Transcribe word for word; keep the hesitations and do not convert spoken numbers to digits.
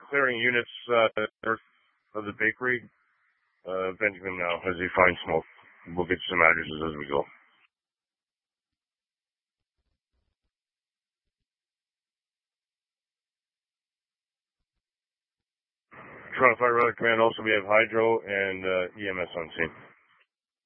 clearing units uh, north of the bakery. Uh, venting them now as they find smoke. We'll get some addresses as we go. Toronto Fire Relic Command, also we have Hydro and uh, E M S on scene.